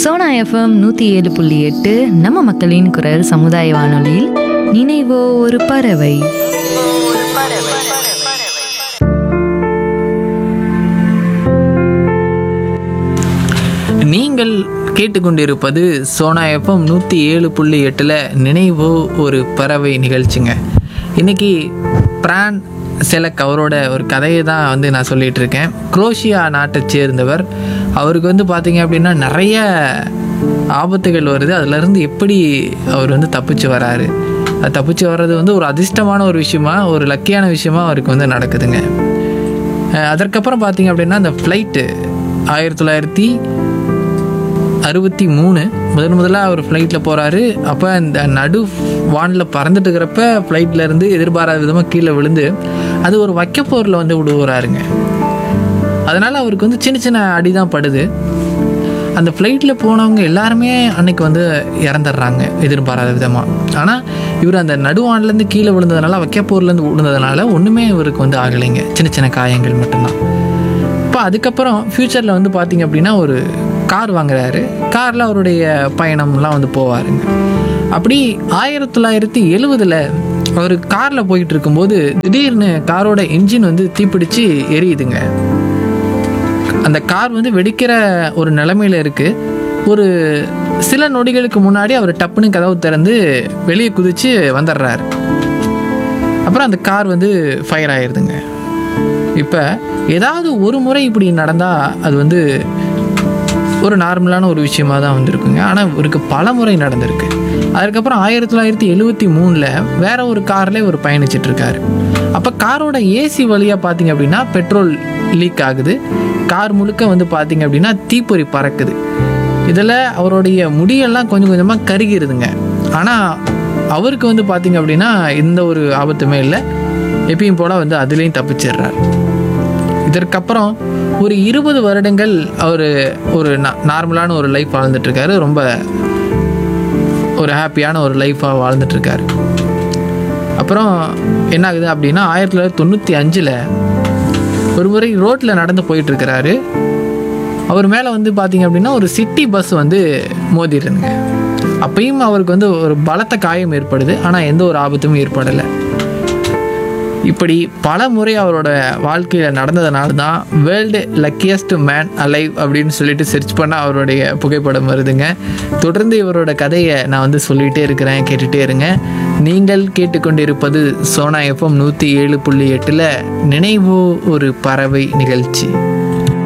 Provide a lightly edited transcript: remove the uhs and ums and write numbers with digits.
Sona FM 107.8 நம்ம மக்களின் குரல் சமுதாய வானொலியில் நினைவோ ஒரு பறவை. நீங்கள் கேட்டுக்கொண்டிருப்பது சோனா எஃப்எம் 107.8 நினைவோ ஒரு பறவை நிகழ்ச்சிங்க. இன்னைக்கு பிரான் செலக் அவரோட ஒரு கதையை தான் நான் சொல்லிகிட்டு இருக்கேன். குரோஷியா நாட்டை சேர்ந்தவர். அவருக்கு பார்த்தீங்க அப்படின்னா நிறைய ஆபத்துகள் வருது. அதுலேருந்து எப்படி அவர் தப்பிச்சு வராரு. அது தப்பிச்சு வர்றது ஒரு அதிர்ஷ்டமான ஒரு விஷயமா, ஒரு லக்கியான விஷயமா அவருக்கு நடக்குதுங்க. அதற்கப்புறம் பார்த்தீங்க அப்படின்னா அந்த ஃப்ளைட்டு 1963 முதலாக அவர் ஃப்ளைட்டில் போகிறாரு. அப்போ இந்த நடு வானில் பறந்துட்டு இருக்கிறப்ப ஃப்ளைட்லேருந்து எதிர்பாராத விதமாக கீழே விழுந்து அது ஒரு வைக்கப்போரில் விடுகிறாருங்க. அதனால் அவருக்கு சின்ன சின்ன அடி தான் படுது. அந்த ஃப்ளைட்டில் போனவங்க எல்லாருமே அன்னைக்கு இறந்துடுறாங்க எதிர்பாராத விதமாக. ஆனால் இவர் அந்த நடுவான்லேருந்து கீழே விழுந்ததுனால, வைக்கப்போர்லேருந்து விழுந்ததுனால ஒன்றுமே இவருக்கு ஆகலைங்க. சின்ன சின்ன காயங்கள் மட்டும்தான். இப்போ அதுக்கப்புறம் ஃப்யூச்சரில் பார்த்தீங்க அப்படின்னா ஒரு கார் வாங்குறாரு. காரில் அவருடைய பயணம்லாம் போவாருங்க. அப்படி 1970 அவர் காரில் போயிட்டு இருக்கும்போது திடீர்னு காரோட இன்ஜின் தீப்பிடிச்சு எரியுதுங்க. அந்த கார் வெடிக்கிற ஒரு நிலைமையில் இருக்குது. ஒரு சில நொடிகளுக்கு முன்னாடி அவர் டப்புன்னு கதவு திறந்து வெளியே குதித்து வந்துடுறாரு. அப்புறம் அந்த கார் ஃபயர் ஆயிடுதுங்க. இப்போ ஏதாவது ஒரு முறை இப்படி நடந்தால் அது ஒரு நார்மலான ஒரு விஷயமாக தான் இருக்குங்க. ஆனால் இவருக்கு பல முறை நடந்திருக்கு. அதுக்கப்புறம் 1973 வேற ஒரு காரில் ஒரு பயணிச்சிட்ருக்காரு. அப்போ காரோட ஏசி வழியாக பார்த்தீங்க அப்படின்னா பெட்ரோல் லீக் ஆகுது. கார் முழுக்க பார்த்தீங்க அப்படின்னா தீப்பொறி பறக்குது. இதில் அவருடைய முடியெல்லாம் கொஞ்சம் கொஞ்சமாக கருகிருதுங்க. ஆனால் அவருக்கு பார்த்தீங்க அப்படின்னா எந்த ஒரு ஆபத்துமே இல்லை. எப்பயும் போல் அதுலேயும் தப்பிச்சிடுறார். இதற்கப்புறம் ஒரு 20 வருடங்கள் அவர் ஒரு நார்மலான ஒரு லைஃப் வாழ்ந்துட்டுருக்காரு. ரொம்ப ஒரு ஹாப்பியான ஒரு லைஃப்பாக வாழ்ந்துட்டுருக்காரு. அப்புறம் என்ன ஆகுது அப்படின்னா 1995 ஒரு முறை ரோட்டில் நடந்து போயிட்டுருக்கிறாரு. அவர் மேலே பார்த்தீங்க அப்படின்னா ஒரு சிட்டி பஸ் மோதிடுதுங்க. அப்பயும் அவருக்கு ஒரு பலத்த காயம் ஏற்படுது. ஆனால் எந்த ஒரு ஆபத்தும் ஏற்படலை. இப்படி பல முறை அவரோட வாழ்க்கையில் நடந்ததுனால தான் வேர்ல்டு லக்கியஸ்ட் மேன் அலைவ் அப்படின்னு சொல்லிட்டு சர்ச் பண்ணால் அவருடைய புகைப்படம் வருதுங்க. தொடர்ந்து இவரோட கதையை நான் சொல்லிகிட்டே இருக்கிறேன், கேட்டுகிட்டே இருங்க. நீங்கள் கேட்டுக்கொண்டிருப்பது சோனா எஃப்எம் 107.8 நினைவோ ஒரு பறவை நிகழ்ச்சி.